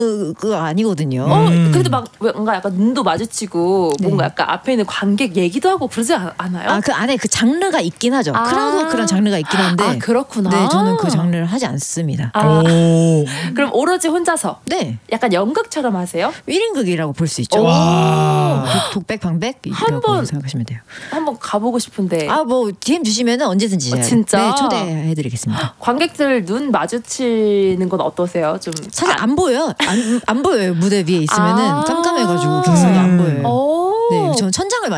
그거 아니거든요. 그래도 막 뭔가 약간 눈도 마주치고 뭔가 약간 앞에 있는 관객 얘기도 하고 그러지 않아요? 아, 그 안에 그 장르가 있긴 하죠. 크라우드워크란 장르가 있긴 한데. 아, 그렇구나. 네, 저는 그 장르를 하지 않습니다. 그럼 오로지 혼자서 네. 약간 연극처럼 하세요? 1인극이라고 볼 수 있죠. 독백방백이라고 생각하시면 돼요. 한번 가보고 싶은데. 뭐 DM 주시면 언제든지 제가 진짜? 네, 초대해드리겠습니다. 관객들 눈 마주치는 건 어떠세요? 좀 사실 안 보여요. 안 보여요. 무대 위에 있으면은 깜깜해가지고 객석이 안 보여요. 오. 네, 저는 천장을